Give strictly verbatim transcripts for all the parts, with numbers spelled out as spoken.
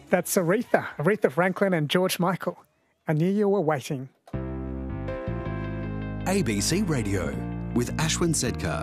That's Aretha, Aretha Franklin and George Michael. I knew you were waiting. A B C Radio with Ashwin Sedkar.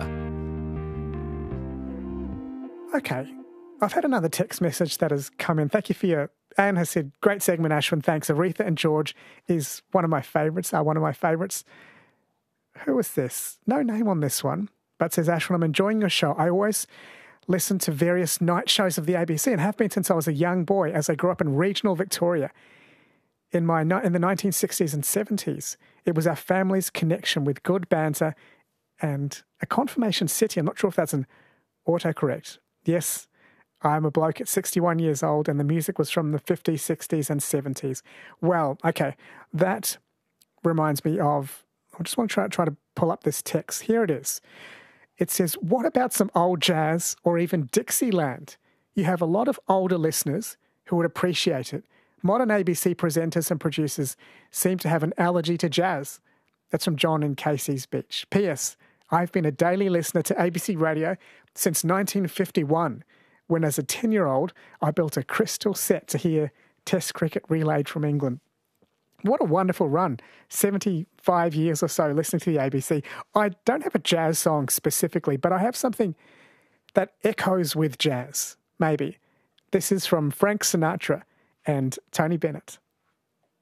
Okay, I've had another text message that has come in. Thank you for your... Anne has said, great segment, Ashwin, thanks. Aretha and George is one of my favourites, are one of my favourites. Who is this? No name on this one, but says, Ashwin, I'm enjoying your show. I always listen to various night shows of the A B C and have been since I was a young boy as I grew up in regional Victoria. In my in the nineteen sixties and seventies, it was our family's connection with good banter and a confirmation city. I'm not sure if that's an autocorrect. Yes, I'm a bloke at sixty-one years old and the music was from the fifties, sixties and seventies. Well, okay, that reminds me of, I just want to try, try to pull up this text. Here it is. It says, what about some old jazz or even Dixieland? You have a lot of older listeners who would appreciate it. Modern A B C presenters and producers seem to have an allergy to jazz. That's from John in Casey's Beach. P S. I've been a daily listener to A B C Radio since nineteen fifty-one, when as a ten-year-old I built a crystal set to hear Test cricket relayed from England. What a wonderful run. seventy-five years or so listening to the A B C. I don't have a jazz song specifically, but I have something that echoes with jazz, maybe. This is from Frank Sinatra and Tony Bennett.